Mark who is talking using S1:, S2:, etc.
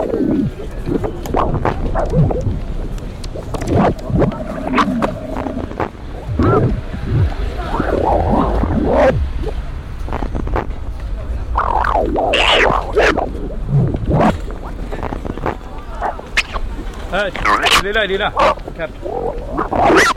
S1: ดีเลยครับ